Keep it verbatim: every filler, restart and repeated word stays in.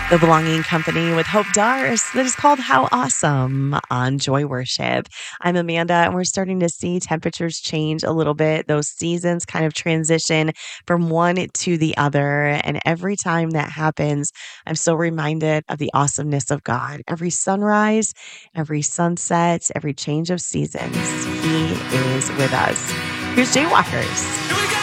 the Belonging Company with Hope Dars that is called How Awesome on Joy Worship. I'm Amanda, and we're starting to see temperatures change a little bit. Those seasons kind of transition from one to the other. And every time that happens, I'm so reminded of the awesomeness of God. Every sunrise, every sunset, every change of seasons, He is with us. Here's Jaywalkers.